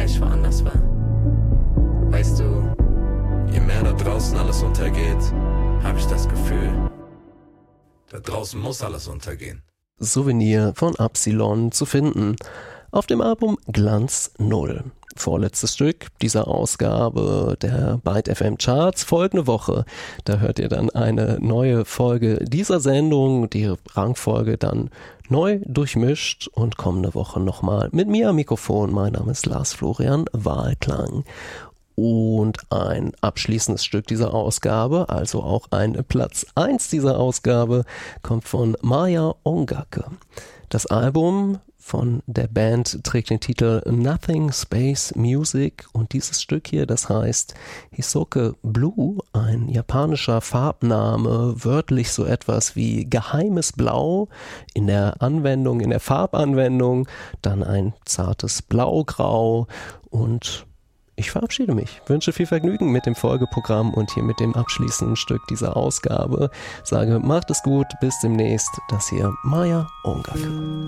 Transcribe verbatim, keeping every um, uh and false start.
ich woanders war. Weißt du, je mehr da draußen alles untergeht, hab ich das Gefühl, da draußen muss alles untergehen. Souvenir von Absilon zu finden auf dem Album Glanz Null. Vorletztes Stück dieser Ausgabe der Byte F M Charts. Folgende Woche, da hört ihr dann eine neue Folge dieser Sendung, die Rangfolge dann neu durchmischt und kommende Woche nochmal mit mir am Mikrofon. Mein Name ist Lars Florian Wahlklang. Und ein abschließendes Stück dieser Ausgabe, also auch ein Platz eins dieser Ausgabe, kommt von Maya Ongake. Das Album von der Band trägt den Titel Nothing Space Music und dieses Stück hier, das heißt Hisoke Blue, ein japanischer Farbname, wörtlich so etwas wie geheimes Blau in der Anwendung, in der Farbanwendung, dann ein zartes Blaugrau und ich verabschiede mich, wünsche viel Vergnügen mit dem Folgeprogramm und hier mit dem abschließenden Stück dieser Ausgabe. Sage, macht es gut, bis demnächst. Das hier Maya Ongake.